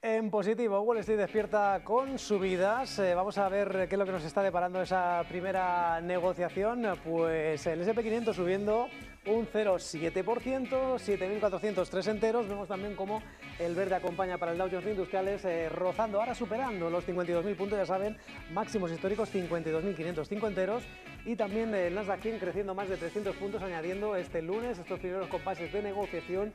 En positivo, Wall Street despierta con subidas. Vamos a ver qué es lo que nos está deparando esa primera negociación. Pues el S&P 500 subiendo un 0,7%, 7.403 enteros. Vemos también cómo el verde acompaña para el Dow Jones Industriales, rozando, ahora superando los 52.000 puntos, ya saben, máximos históricos 52.505 enteros. Y también el Nasdaq 100 creciendo más de 300 puntos, añadiendo este lunes estos primeros compases de negociación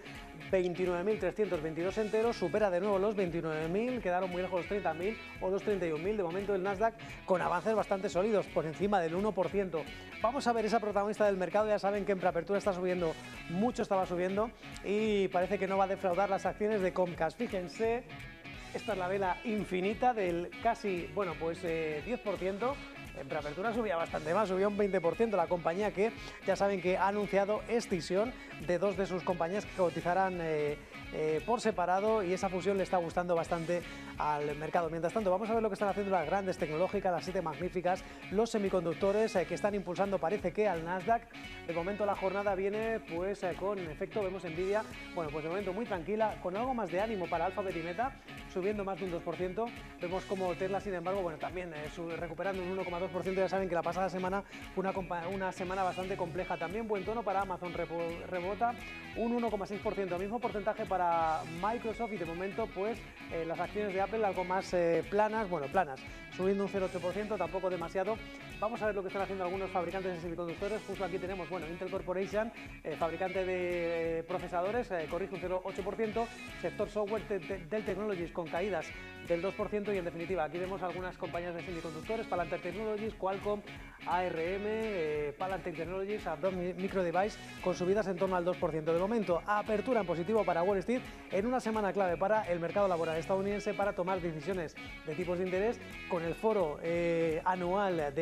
29.322 enteros, supera de nuevo los 29.000, quedaron muy lejos los 30.000 o los 31.000. De momento el Nasdaq con avances bastante sólidos, por encima del 1%. Vamos a ver esa protagonista del mercado. Ya saben que en preapertura está subiendo, mucho estaba subiendo y parece que no va a defraudar las acciones de Comcast. Fíjense, esta es la vela infinita del casi, 10%. En preapertura subía bastante más, subía un 20%. La compañía que ya saben que ha anunciado escisión de dos de sus compañías que cotizarán por separado, y esa fusión le está gustando bastante al mercado. Mientras tanto, vamos a ver lo que están haciendo las grandes tecnológicas, las 7 magníficas, los semiconductores que están impulsando, parece que al Nasdaq. De momento la jornada viene con efecto, vemos Nvidia, de momento muy tranquila, con algo más de ánimo para Alphabet y Meta, subiendo más de un 2%. Vemos como Tesla, sin embargo, también recuperando un 1,2%. Ya saben que la pasada semana fue una semana bastante compleja. También buen tono para Amazon, rebota un 1,6%. Mismo porcentaje para Microsoft, y de momento las acciones de Apple algo más planas, subiendo un 0,8%, tampoco demasiado. Vamos a ver lo que están haciendo algunos fabricantes de semiconductores. Justo aquí tenemos, Intel Corporation, fabricante de procesadores, corrige un 0,8%. Sector software, Dell Technologies con caídas del 2%. Y en definitiva, aquí vemos algunas compañías de semiconductores: Palantir Technologies, Qualcomm, ARM, Palantir Technologies, Advanced Micro Device, con subidas en torno al 2%. De momento, apertura en positivo para Wall Street en una semana clave para el mercado laboral estadounidense para tomar decisiones de tipos de interés, con el foro anual de